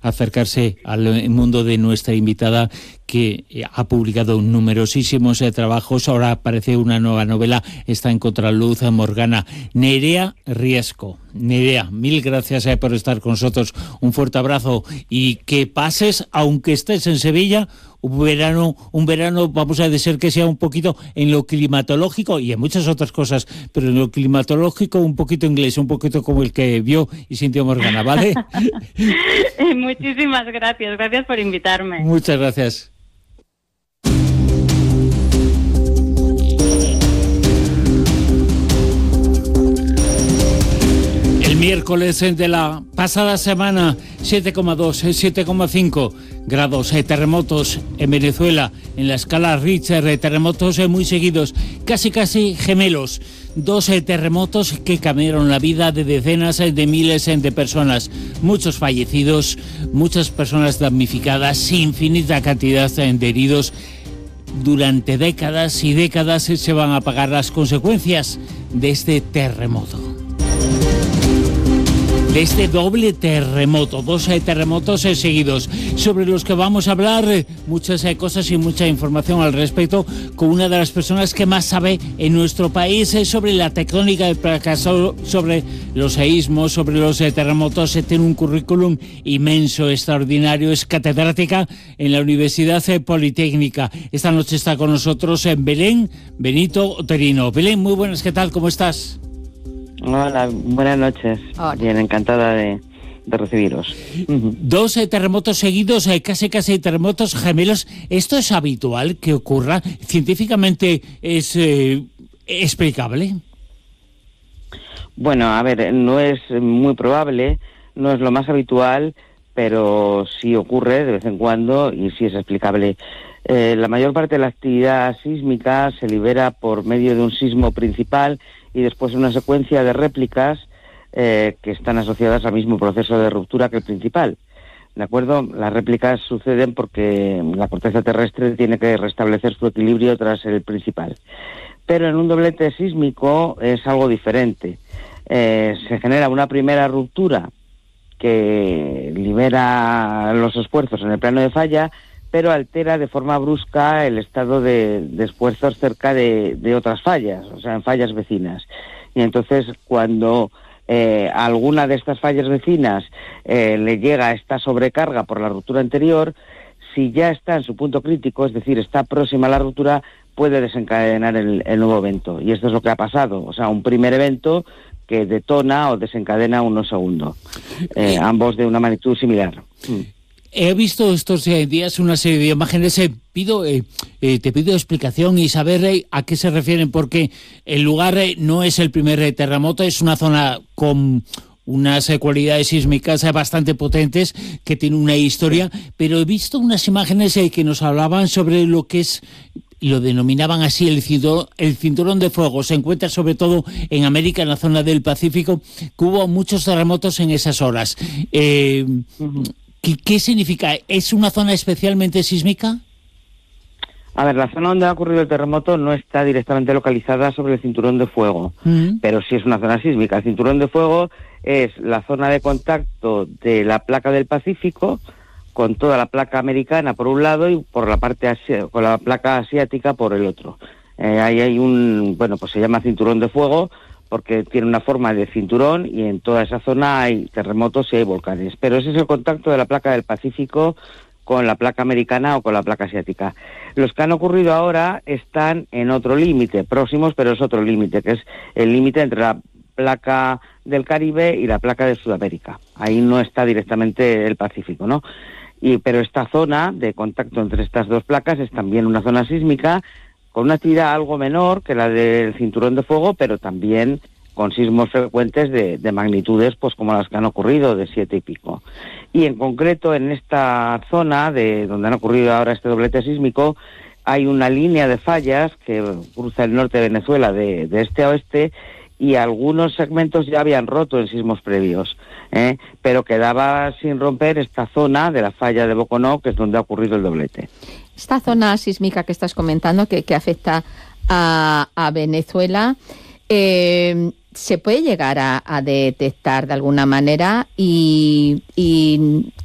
acercarse al mundo de nuestra invitada, que ha publicado numerosísimos trabajos. Ahora aparece una nueva novela, está en Contraluz, Morgana. Nerea Riesco. Nerea, mil gracias por estar con nosotros. Un fuerte abrazo y que pases, aunque estés en Sevilla, un verano, vamos a decir que sea un poquito en lo climatológico y en muchas otras cosas, pero en lo climatológico un poquito inglés, un poquito como el que vio y sintió Morgana, ¿vale? Muchísimas gracias por invitarme. Muchas gracias. Miércoles de la pasada semana, 7,2, 7,5 grados, terremotos en Venezuela, en la escala Richter, terremotos muy seguidos, casi gemelos, 2 terremotos que cambiaron la vida de decenas de miles de personas, muchos fallecidos, muchas personas damnificadas, infinita cantidad de heridos. Durante décadas y décadas se van a pagar las consecuencias de este terremoto. De este doble terremoto, 2 terremotos seguidos, sobre los que vamos a hablar muchas cosas y mucha información al respecto, con una de las personas que más sabe en nuestro país sobre la tectónica de placas, sobre los seísmos, sobre los terremotos. Tiene un currículum inmenso, extraordinario, es catedrática en la Universidad Politécnica. Esta noche está con nosotros en Belén Benito Oterino. Belén, muy buenas, ¿qué tal? ¿Cómo estás? Hola, buenas noches. Hola. Bien, encantada de recibiros. 2 terremotos seguidos, casi terremotos gemelos. ¿Esto es habitual que ocurra? ¿Científicamente es explicable? Bueno, a ver, no es muy probable, no es lo más habitual, pero sí ocurre de vez en cuando y sí es explicable. La mayor parte de la actividad sísmica se libera por medio de un sismo principal y después una secuencia de réplicas que están asociadas al mismo proceso de ruptura que el principal. ¿De acuerdo? Las réplicas suceden porque la corteza terrestre tiene que restablecer su equilibrio tras el principal. Pero en un doblete sísmico es algo diferente. Se genera una primera ruptura que libera los esfuerzos en el plano de falla, pero altera de forma brusca el estado de esfuerzos cerca de otras fallas, o sea, en fallas vecinas. Y entonces, cuando a alguna de estas fallas vecinas le llega esta sobrecarga por la ruptura anterior, si ya está en su punto crítico, es decir, está próxima a la ruptura, puede desencadenar el nuevo evento. Y esto es lo que ha pasado, o sea, un primer evento que detona o desencadena uno segundo, ambos de una magnitud similar. He visto estos días una serie de imágenes. Te pido explicación y saber a qué se refieren, porque el lugar no es el primer terremoto, es una zona con unas cualidades sísmicas bastante potentes, que tiene una historia, pero he visto unas imágenes que nos hablaban sobre lo que es, lo denominaban así, el cinturón de fuego. Se encuentra sobre todo en América, en la zona del Pacífico, que hubo muchos terremotos en esas horas. ¿Qué significa? ¿Es una zona especialmente sísmica? A ver, la zona donde ha ocurrido el terremoto no está directamente localizada sobre el cinturón de fuego, pero sí es una zona sísmica. El cinturón de fuego es la zona de contacto de la placa del Pacífico con toda la placa americana por un lado y por la parte con la placa asiática por el otro. Ahí hay pues se llama cinturón de fuego, porque tiene una forma de cinturón y en toda esa zona hay terremotos y hay volcanes. Pero ese es el contacto de la placa del Pacífico con la placa americana o con la placa asiática. Los que han ocurrido ahora están en otro límite, próximos, pero es otro límite, que es el límite entre la placa del Caribe y la placa de Sudamérica. Ahí no está directamente el Pacífico, ¿no? Pero esta zona de contacto entre estas dos placas es también una zona sísmica, con una actividad algo menor que la del cinturón de fuego, pero también con sismos frecuentes de magnitudes pues como las que han ocurrido, de 7 y pico. Y en concreto en esta zona de donde han ocurrido ahora este doblete sísmico, hay una línea de fallas que cruza el norte de Venezuela de este a oeste, y algunos segmentos ya habían roto en sismos previos, pero quedaba sin romper esta zona de la falla de Boconó, que es donde ha ocurrido el doblete. Esta zona sísmica que estás comentando, que afecta a Venezuela, ¿se puede llegar a detectar de alguna manera? Y